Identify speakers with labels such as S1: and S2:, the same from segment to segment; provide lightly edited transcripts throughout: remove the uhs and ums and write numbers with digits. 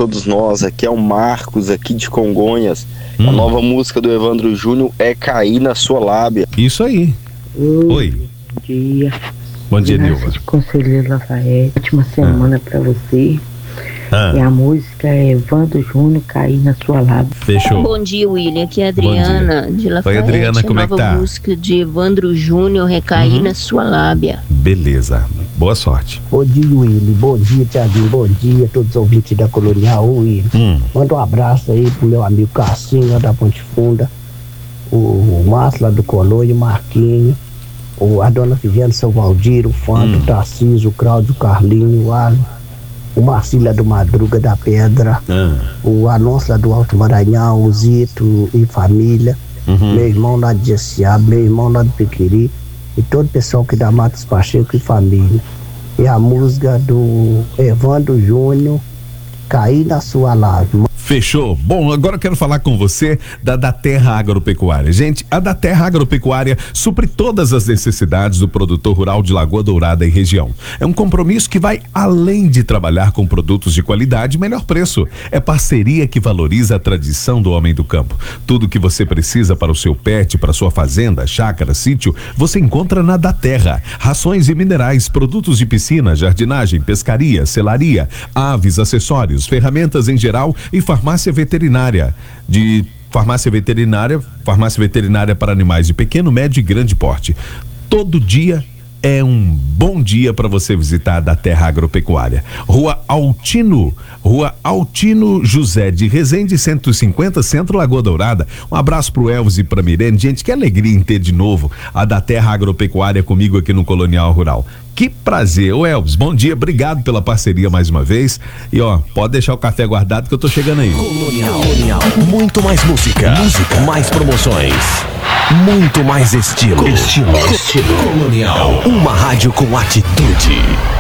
S1: todos nós. Aqui é o Marcos, aqui de Congonhas. A nova música do Evandro Júnior é Cair na Sua Lábia.
S2: Isso aí. Oi.
S3: Bom dia.
S2: Bom dia, Nilva.
S3: Conselheiro Lafayette, ótima semana pra você. E a música é Evandro Júnior, Cair na Sua Lábia.
S2: Fechou.
S4: Bom dia, William. Aqui é a Adriana de Lafayette.
S2: Oi, Adriana, como é que tá?
S4: A nova música de Evandro Júnior, Recair na Sua Lábia.
S2: Beleza. Boa sorte.
S5: Bom dia, William. Bom dia, Thiaguinho. Bom dia a todos os ouvintes da Colonial. William. Manda um abraço aí pro meu amigo Cassinho, lá da Ponte Funda. O Márcio lá do Colônia, o Marquinhos. A dona Viviane, São Valdir, o Fando, o Tarcísio, o Cláudio, o Carlinho, o Alan. O Marcília do Madruga da Pedra, o Alonso lá do Alto Maranhão, o Zito e família, meu irmão lá de Jessiaba, meu irmão lá do Piquiri e todo o pessoal que dá Matos Pacheco e família. E a música do Evandro Júnior, Cair na Sua Lábia.
S2: Fechou. Bom, agora eu quero falar com você da Terra Agropecuária. Gente, a da Terra Agropecuária supre todas as necessidades do produtor rural de Lagoa Dourada e região. É um compromisso que vai além de trabalhar com produtos de qualidade e melhor preço. É parceria que valoriza a tradição do homem do campo. Tudo que você precisa para o seu pet, para sua fazenda, chácara, sítio, você encontra na da Terra. Rações e minerais, produtos de piscina, jardinagem, pescaria, selaria, aves, acessórios, ferramentas em geral e farmácia veterinária para animais de pequeno, médio e grande porte. Todo dia é um bom dia para você visitar a da Terra Agropecuária. Rua Altino José de Rezende 150, Centro, Lagoa Dourada. Um abraço pro Elvis e pra Mirene. Gente, que alegria em ter de novo a da Terra Agropecuária comigo aqui no Colonial Rural. Que prazer. Ô Elvis, bom dia, obrigado pela parceria mais uma vez. E pode deixar o café guardado que eu tô chegando aí.
S6: Colonial. Muito mais música. Mais promoções. Muito mais estilo. Colonial. Uma rádio com atitude.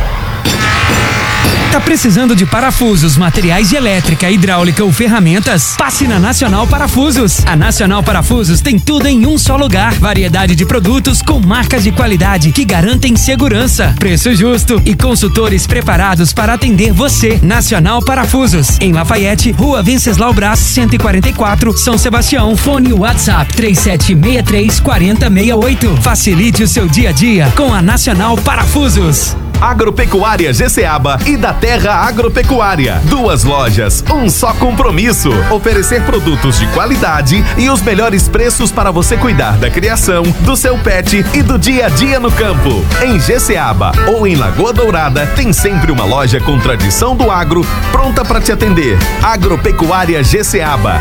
S7: Tá precisando de parafusos, materiais de elétrica, hidráulica ou ferramentas? Passe na Nacional Parafusos. A Nacional Parafusos tem tudo em um só lugar. Variedade de produtos com marcas de qualidade que garantem segurança, preço justo e consultores preparados para atender você. Nacional Parafusos, em Lafayette, Rua Venceslau Brás, 144, São Sebastião. Fone WhatsApp 3763-4068. Facilite o seu dia a dia com a Nacional Parafusos.
S2: Agropecuária Jessiaba e da Terra Agropecuária. 2 lojas, um só compromisso. Oferecer produtos de qualidade e os melhores preços para você cuidar da criação, do seu pet e do dia a dia no campo. Em Jessiaba ou em Lagoa Dourada, tem sempre uma loja com tradição do agro pronta para te atender. Agropecuária Jessiaba,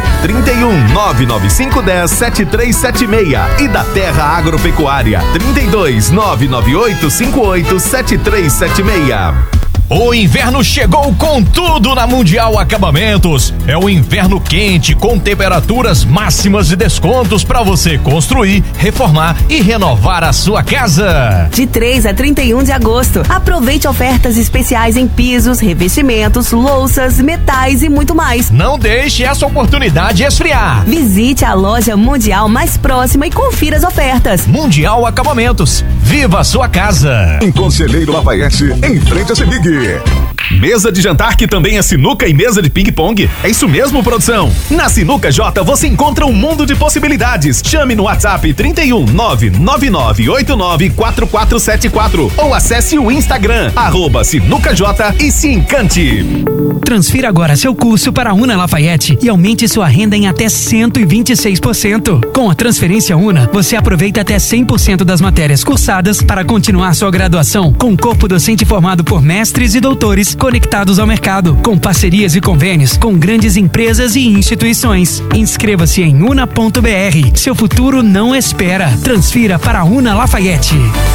S2: 31-99510-7376 e da Terra Agropecuária, 32-99858-7376.
S8: O inverno chegou com tudo na Mundial Acabamentos. É o inverno quente com temperaturas máximas de descontos para você construir, reformar e renovar a sua casa.
S9: De 3 a 31 de agosto, aproveite ofertas especiais em pisos, revestimentos, louças, metais e muito mais.
S8: Não deixe essa oportunidade esfriar.
S9: Visite a loja Mundial mais próxima e confira as ofertas.
S8: Mundial Acabamentos. Viva a sua casa.
S10: Em Conselheiro Lafayette, em frente a Semig.
S2: Mesa de jantar que também é sinuca e mesa de ping-pong? É isso mesmo, produção? Na Sinuca J você encontra um mundo de possibilidades. Chame no WhatsApp 31-99989-4474 ou acesse o Instagram @SinucaJ e se encante.
S7: Transfira agora seu curso para a Una Lafayette e aumente sua renda em até 126%. Com a transferência Una, você aproveita até 100% das matérias cursadas para continuar sua graduação com um corpo docente formado por mestres e doutores conectados ao mercado, com parcerias e convênios com grandes empresas e instituições. Inscreva-se em una.br. Seu futuro não espera. Transfira para a Una Lafayette.